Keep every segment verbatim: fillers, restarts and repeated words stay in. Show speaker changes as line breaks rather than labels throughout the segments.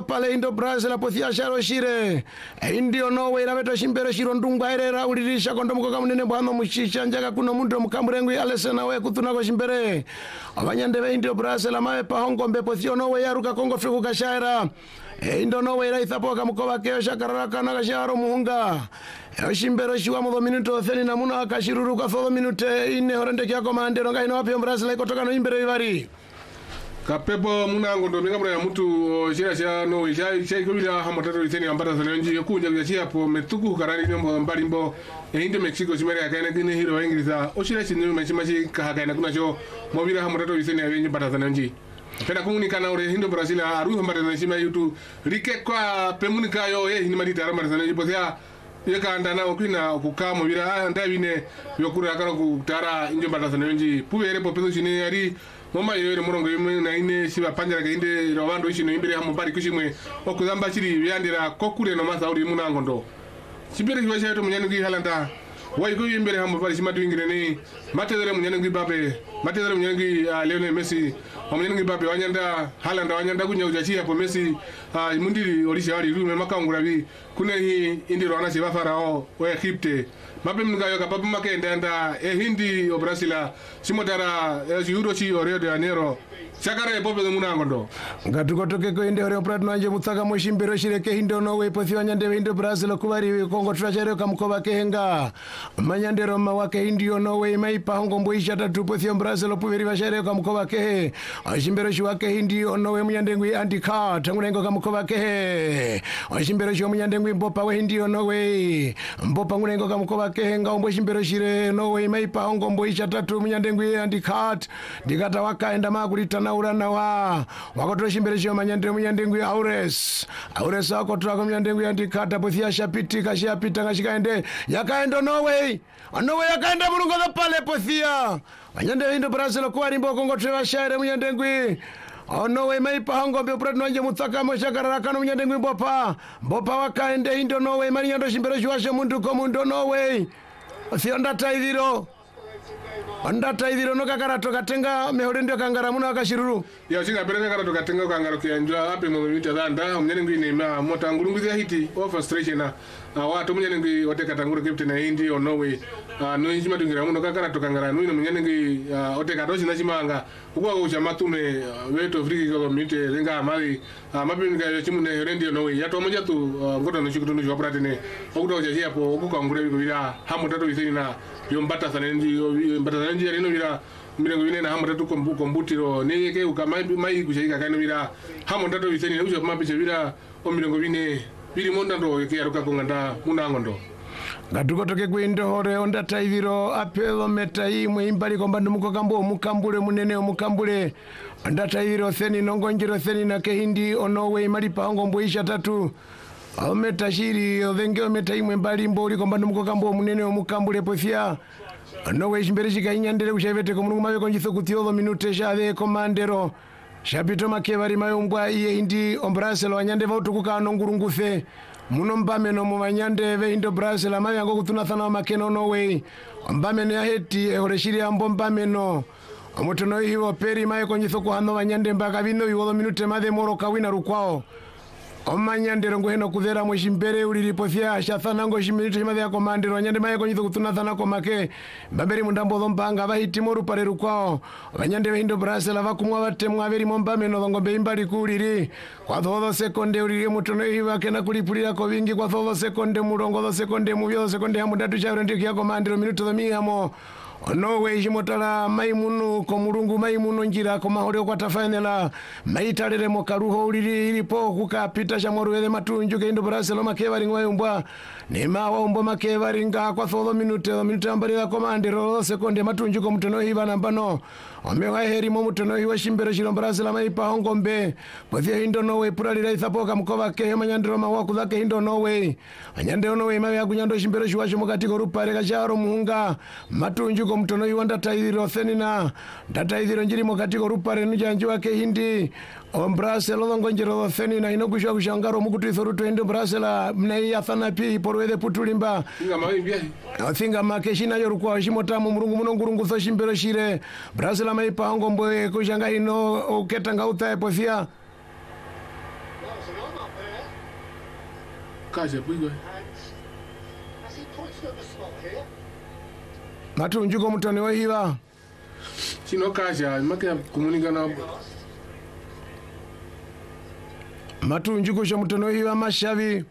pale indo Brazil apothia sharo shire indio Norway raveto shimbero shiro ndungwa erera ulirisha kondomuko kamunene bwano mushisha njaka kuno mundu mukamurengwi alesena we kutuna ko shimbere abanyande be indio Brazil amawe pa hongo mbe pothio Norway yaruka Kongo Afrika kashaira indo Norway raithapo kamukoba kesha kararaka na kasharo muhunga shimbero shiwa mo minuto theni na muna akashiruru ka fo minute ine horende kya komande ronga ino wapi Brazil ikotoka no imbere ivari
kapepo munango ndo mingamura ya mtu shira shira no shai shai kubira hamotero iteni ambata sanenji yokunja kuyachia po metuku karani nyombo mbali mbo inde Mexico simere akaina kine hiro wa Ingiriza oshira chini machimachi kahakaina kuna cho mobira hamotero iteni avenji mbata sanenji pena kumunikana ore hindo Brazil aruho mbata sanenji yutu rike kwa pemunika yo ye hinimadita mbata sanenji pothia yeka andana okina okukamo bira ndabine yokura akana kutara injo mbata sanenji pubere po pezo chini yari moma yere murongo yimwe na ine siba panjara gainde robando ishino imbere hamo bari kushimwe okuzamba chiri yandira kokure no masa uri munango ndo sibere kiwa shaito munyani gi halanda wai go imbere hamo bari simatu ingire ni matedere munyani gi babe matedere munyani gi uh, Lionel Messi munyani gi babe wanyanda halanda wanyanda kunya ujachi hapo Messi uh, mundiri orisha wali rume makangura bi kuna hi indiro anase bafarao we Egypte mabe mga yoka papu make ndanda e hindi o Brasila simotara e Euro chi o Rio de Janeiro chakara e pope munango ndo
ngatuko toke ko inde ore prat nanje mutsaka moshimbero shireke hindo no we pothi wanyande indo Brazil kubari Kongo trachere kamkoba kehenga manyandero mawake indio no we maipa hongo mboisha tatu pothi Brazil puveri vashere kamkoba kehe ashimbero shiwake hindio no we munyandengwi andika tangulengo kamkoba kehe ashimbero shiwa munyandengwi mbopa we hindio no we mbopa ngulengo kamkoba kehenga ombo shimbero shire no we maipa hongo mboisha tatu munyandengwi andikat dikata wakaenda makulitana urana wa wakotoa shimbere shio manyande munyandengwi Aures Aures wakotoa kwa munyandengwi andikata pothia shapiti kashapita kashikaende yakaenda Norway Norway yakaenda mulungo pale pothia manyande indo Brazil kwa rimbo Kongo trewa shaire munyandengwi Norway maipa hongo mbe prat nanje mutsaka moshakaraka no munyandengwi bopa bopa wakaende indo Norway manyando shimbere shio ashe mundu ko mundo Norway sionda taidiro Anda taidiro no kakarato katenga mehore ndio kangara muna akashiruru
ya chinga pereka karato katenga kangara kianjwa ape mo mita danda mnyenengwi ni ma motangulungu ya hiti of frustration na watu mnyenengwi wote katanguru kipte na India or Norway no injima tungira muno kakarato kangara no mnyenengwi wote kadoshi na chimanga ukwa kucha matume weto friki ko mite renga mali mapi nga chimune herendi Norway ya to moja tu ngoto no chikutu no opratene okudo jaji hapo okukangure bibira hamu tatu isini na yombata sanenji yombata sanenji rino bira mirengo ine na hamu tatu kombu kombutiro neke ukamai mai kushika kana bira hamu tatu isini na ujo mapiche bira o mirengo ine biri monda ndo yake yaruka konganda munango ndo ngatuko toke kwindo hore onda taiviro apelo meta imwe imbali komba ndumuko kambo mukambule munene mukambule onda taiviro theni nongonjiro theni na kehindi Norway mali pango mboisha tatu ometa shiri ovenge ometa imwe mbali mboli komba ndumuko kambo munene mukambule pothia Norway shimbere shika inyandere kushavete ko mulungu mabe konjitho kutiovo minute shave komandero shapito makevari mayombwa iye hindi Brazil wanyande vautukuka nongurungufe muno mbameno mu banyande be indo Brazil amayango kutunathana makeno Norway mbameno ya heti ehoreshiri ambo mbameno amotono hiwo peri maye konyitho kuhano banyande mbaka bino iwo minute made moro kawina rukwao omanyandero ngo heno kudera mo shimbere uliripo fya shathana ngo shimirite made ya komandero banyande maye konyitho kutunathana ko make mbaberi mundambo zombanga bahiti moru pare rukwao banyande be indo Brazil abakumwa batemwa beri mo mbameno ngombe imbali kuliri kwa thodo sekonde uliri mutono hiwa kena kulipulira ko bingi kwa thodo sekonde murongo do sekonde mubyo sekonde ya mudatu chavre ndikiya komandero minuto do miyamo Norway jimotala maimunu ko mulungu maimunu njira ko mahore kwa tafanela maitalere mo karuho uliri ilipo kukapita cha moruwele matunju ke indo Brazil makevari ngwayombwa ni mawa ombo makevari nga kwa thodo minute minute ambari ya komandero sekonde matunju ko mutono hiva nambano omewa heri mo mutono hiwa shimbero shiro Brazil maipa hongombe pothia indo Norway puralira ithapoka mukova ke manyandero mawa kudake indo Norway anyandero Norway mawe akunyando shimbero shiwacho mukati ko rupare kacharo muhunga matunju ko mutono hiwa ndataidiro thenina ndataidiro njiri mukati ko rupare nujanji wake hindi Brazil longonjero thenina inokushwa kushangaro mukutitho ruto indo Brazil mnai yathana pi porwede putulimba inga mawimbi
thinga makeshina yorukwa shimotamu murungu muno ngurungu tho shimbero shire Brazil amaipa hongombo kushanga ino uketanga utae pothia
Kasha pigwa.
Matunjuko mutone wa hiva.
Chino kasha make kumuninga na
Matunjuko sha mutone wa hiva mashavi.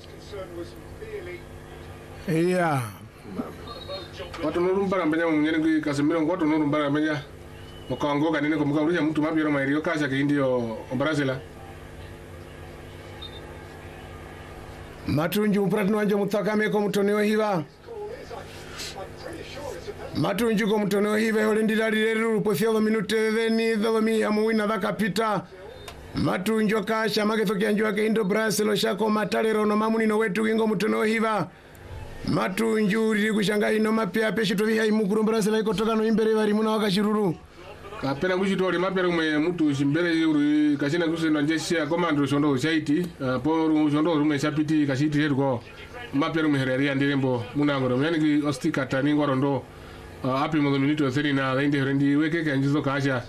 Yeah.
Watu norumbara mbenya mwenye ngui Casemiro ngwatu norumbara mbenya mukangoka nene kumukabulisha mtu mapiro mairiyo kasha ke indio Brazil.
Matunju upratino wanje mutakame ko mutone wa hiva. Matunju ko mutone wa hiva yole ndilalireru ruposio minute theni dhomi amuwina dhakapita. Matunjo kasha magetho kyanjwa ke indo Brazil shako matalero no mamunino wetu ingo mutone wa hiva. Matunju riri kushanga ino mapya peshi toviha imukuru Brazil iko toka no imbere bari muna wakashiruru.
Kapena kuchitole mapya rumwe mutu shimbere yuri kashina kusena njeshi komando shondo chaiti po shondo rumwe chapiti kashiti hergo mapya rumwe hereri andirembo munangoro yani ki ostika tani ngorondo api mo minuto thirty na inde rendi weke kanjizo kasha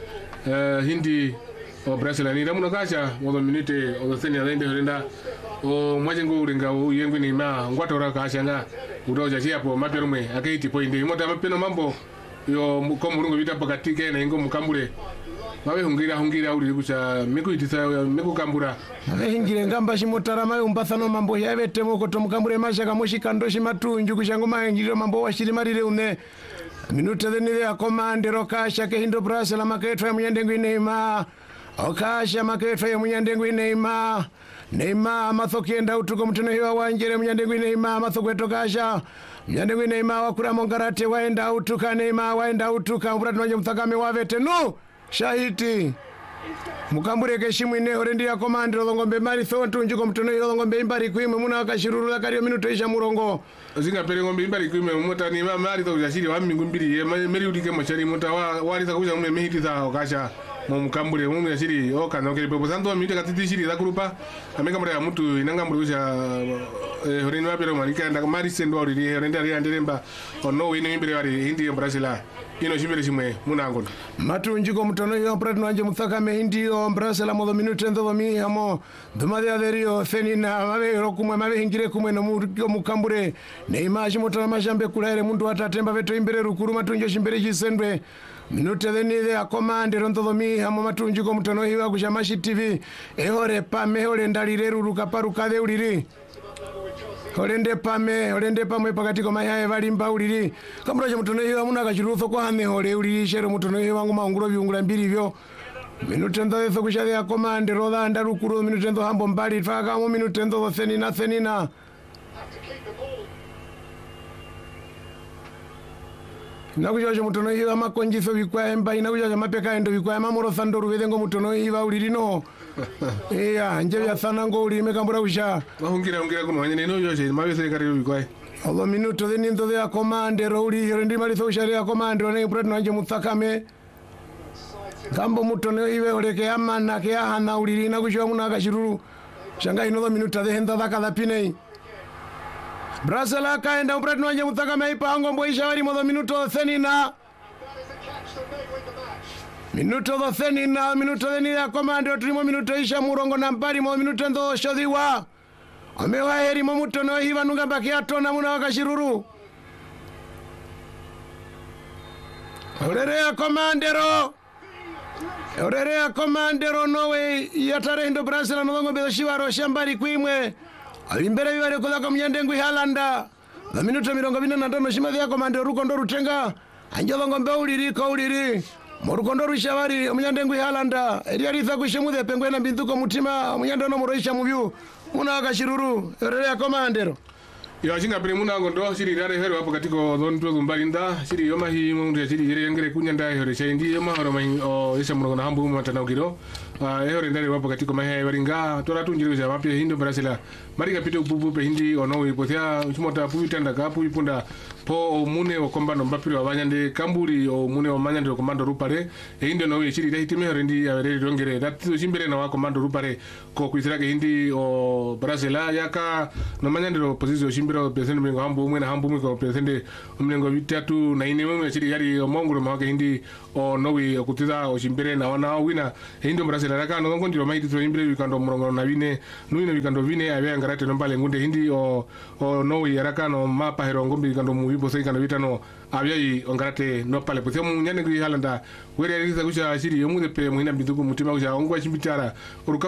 hindi o Brazil ni ramuno kasha mo minute o thirty na inde renda o mwajengo uringa yengwe ni ma ngwatora kasha nga udoja chiapo mapya rumwe akaiti point mota mapeno mambo yo ko mulungu bita pakati ke na ingo mukambure mabe hungira hungira uri kucha mikuitisa mikukambura
mabe hingire ngamba shimotara mayo mbathano mambo yabete moko to mukambure mashaka moshikando shimatunju kushango mahingiro mambo washiri marire une minute deni ya komandero kasha ke hindo Brazil maketwa ya munyandengu Neymar okasha maketwa ya munyandengu Neymar Neymar mathokienda utuko mutino hiwa wanjere munyandengu Neymar mathokweto kasha munyandengu Neymar wakura mongarate waenda utuka Neymar waenda utuka mpurati wanje mthakame wavete no shahiti mukambure keshimu ine orendi ya komandero dhongombe mari thontu njuko mutino hiwa dhongombe imbari kuime muna wakashiruru la kario minuto isha murongo
zinga pere ngombe imbari kuime muta ni mari to jashiri wa mingu mbiri meri udike mochari muta wa walisa kuja mume mehiti za okasha mukambure mume yashiri okana okere pepo santo minute katiti shiri za kurupa ameka mura ya mutu inanga murusha horeni mapero marika nda mari sendo ori horenda ari anderemba ono wine imbere bari hindi Brazil ino shimbere shimwe munango
matunjiko mutono yo pratno anje muthakame hindi o Brazil mo minute ndo mi amo dhumade aderio fenina mabe rokumwe mabe hingire kumwe no mukambure Neymar shimotana mashambe kulaire mundu atatemba veto imbere rukuru matunjo shimbere jisendwe minute deni ya komandero ndo mi amo matunjiko mutono hiwa kushamashi T V ehore pame hore ndalire ruruka paruka de uriri Holende pame, holende pame pakati kwa mayae vali mba uliri. Kamuraja mutono hiwa muna kachirutho kwa hane hole uliri shero mutono hiwa wangu maunguro viungula mbili vyo. Minutendo dheso kushadhi ya komande roda andarukuru minutendo hambo mbali. Faka mu minutendo dho thenina thenina. Nakujaja mutono hiwa makonjitho vikwae mba. Inakujaja mapeka endo vikwae mamuro thandoru vedhengo mutono hiwa uliri no. Iya, nje ya thanango uli mekambura usha.
Mahungira hungira kuno wanyene ino yoje mabese kariyo bikwai.
Olo minuto de nindo de komandero uli rendi malitho ushari ya komandero ne pratno anje muthakame. Kambo mutono iwe oleke amana ke hana uli na kushwa muna kashiruru. Shanga ino minuto de henda daka da pinei. Brazil akaenda pratno anje muthakame ipa ango mboisha wali mo minuto thenina. Minuto dhotheni na minuto dheni ya komando tulimo minuto isha murongo na mbari mo minuto ndo shodhiwa amewa heri mo muto no hiva nunga mbaki atona muna wakashiruru orere ya komandero orere ya komandero nowe yatare hindo Brazil na nongo bezo shiwaro shambari kuimwe alimbere viware kudhaka mnyandengu Halanda na minuto mirongo vina na ndono shimadhi ya komandero ruko ndo rutenga anjolongo mbe uliri ka uliri Morukondo rushavari munyandengu Halanda eriaritha kushemudhe pengwe na binduko mutima munyandano muroisha muvyu muna wakashiruru erere ya komandero
yo chinga pere muna ngondo shiri rare hero hapo katiko don twa mbalinda shiri yoma hi mundu shiri yere ngere kunyanda hero shaindi yoma horo mai o isa muno na hambu matana ukiro ehore ndare wapo katiko mahe waringa tora tunjiri za mapya hindo Brazil marika pite upupu pe hindi ono ipothia chimota puitanda ka puipunda po mune o kombando mbapiri wa banyande kamburi o mune o manyande o komando rupare e hindi no shiri dai time hore ndi avere rongere datu chimbere na wa komando rupare ko kuisira ke hindi o Brazil yaka no manyande o position chimbere presende mwengo hambu mwe na hambu mwe ko presende mwengo vitatu na ine mwe shiri yari o monguro mawake hindi o nowi o kutiza o chimbere na wana wina hindi Brazil la kano ngondi maiti so imbre wikando murongo na vine nuine wikando vine ave ngarate no mbale ngunde hindi o o Norway yarakano mapa hero ngombi wikando mu wibo sai kando vitano avyai ongarate no pale pothe mu nyane ngri halanda were risa kusha shiri yomu de pe muina binduku mutima kusha ongwa chimbitara